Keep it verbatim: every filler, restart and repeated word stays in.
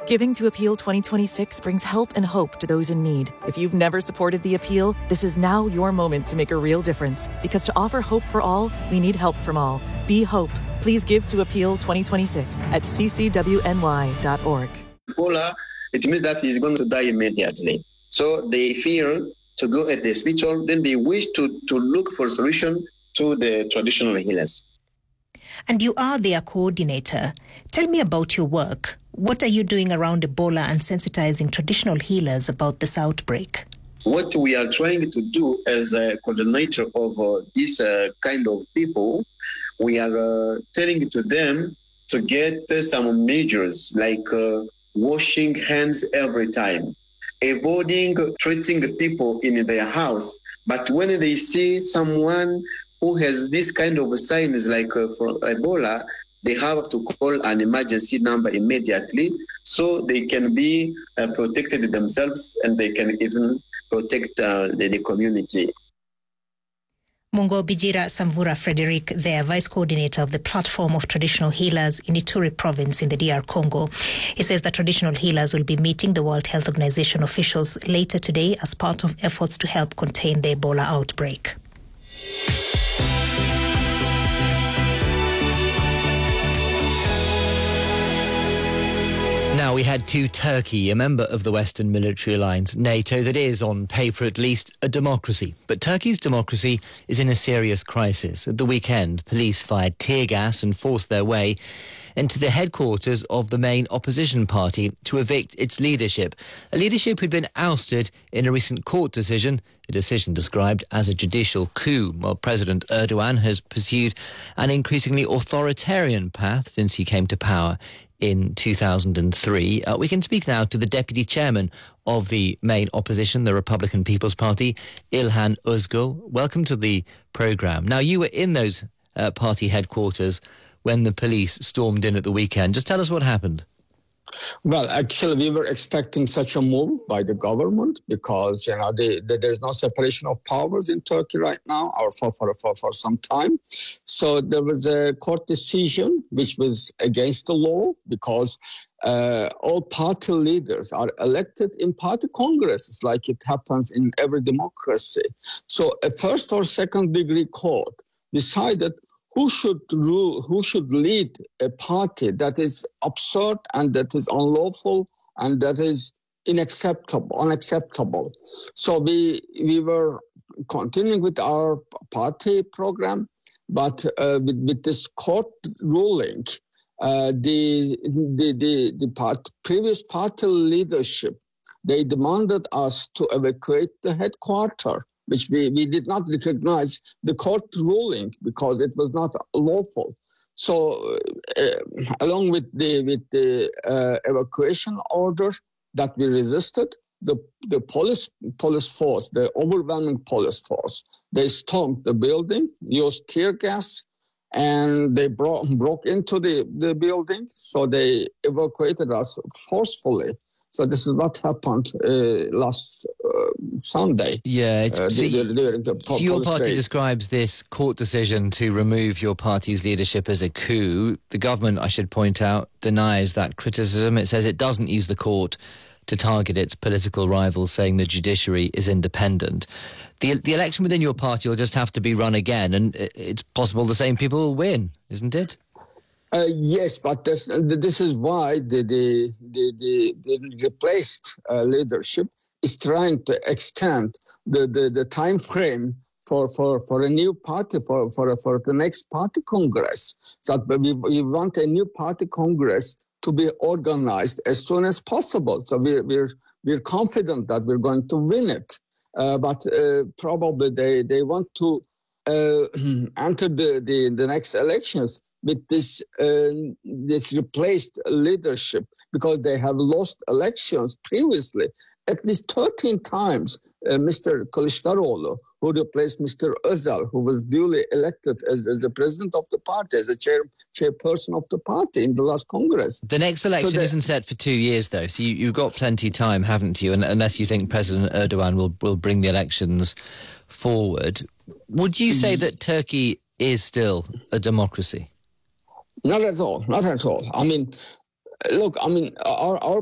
Giving to Appeal twenty twenty-six brings help and hope to those in need. If you've never supported the Appeal, this is now your moment to make a real difference. Because to offer hope for all, we need help from all. Be hope. Please give to Appeal twenty twenty-six at c c w n y dot org. Ebola, it means that he's going to die immediately. So they fear to go at the hospital, then they wish to, to look for a solution to the traditional healers. And you are their coordinator. Tell me about your work. What are you doing around Ebola and sensitizing traditional healers about this outbreak? What we are trying to do as a coordinator of uh, this uh, kind of people, we are uh, telling to them to get uh, some measures like uh, washing hands every time, avoiding treating the people in their house. But when they see someone who has this kind of signs like uh, for Ebola, they have to call an emergency number immediately so they can be uh, protected themselves and they can even protect uh, the, the community. Mungo Bijira Samvura Frederick, their vice coordinator of the Platform of Traditional Healers in Ituri province in the D R Congo. He says that traditional healers will be meeting the World Health Organization officials later today as part of efforts to help contain the Ebola outbreak. Now we head to Turkey, a member of the Western military alliance NATO that is, on paper at least, a democracy. But Turkey's democracy is in a serious crisis. At the weekend, police fired tear gas and forced their way into the headquarters of the main opposition party to evict its leadership. A leadership who'd been ousted in a recent court decision, a decision described as a judicial coup. While President Erdogan has pursued an increasingly authoritarian path since he came to power in two thousand three. Uh, we can speak now to the deputy chairman of the main opposition, the Republican People's Party, Ilhan Özgül. Welcome to the programme. Now, you were in those uh, party headquarters when the police stormed in at the weekend. Just tell us what happened. Well, actually, we were expecting such a move by the government because, you know, the, the, there's no separation of powers in Turkey right now, or for, for, for, for some time. So there was a court decision which was against the law because uh, all party leaders are elected in party congresses like it happens in every democracy. So a first or second degree court decided who should rule, who should lead a party that is absurd and that is unlawful and that is unacceptable, unacceptable. So we we were continuing with our party program, but uh, with, with this court ruling, uh, the the the, the part, previous party leadership, they demanded us to evacuate the headquarters, which we, we did not recognize the court ruling because it was not lawful. So uh, along with the with the uh, evacuation order that we resisted, the, the police police force, the overwhelming police force, they stormed the building, used tear gas, and they bro- broke into the, the building. So they evacuated us forcefully. So this is what happened uh, last uh, Sunday. Yeah, it's, uh, so, during, during the so your party raid. describes this court decision to remove your party's leadership as a coup. The government, I should point out, denies that criticism. It says it doesn't use the court to target its political rivals, saying the judiciary is independent. The, the election within your party will just have to be run again, and it's possible the same people will win, isn't it? Uh, yes, but this, this is why the the the, the, the replaced uh, leadership is trying to extend the, the, the time frame for, for, for a new party, for, for, for the next party congress. So we, we want a new party congress to be organized as soon as possible. So we're, we're, we're confident that we're going to win it. Uh, but uh, probably they, they want to uh, enter the, the, the next elections with this uh, this replaced leadership because they have lost elections previously. At least thirteen times, uh, Mister Kılıçdaroğlu, who replaced Mister Özal, who was duly elected as, as the president of the party, as the chair, chairperson of the party in the last Congress. The next election so they, isn't set for two years, though, so you, you've got plenty of time, haven't you, and, unless you think President Erdogan will, will bring the elections forward. Would you say that Turkey is still a democracy? Not at all, not at all. I mean, look, I mean, our, our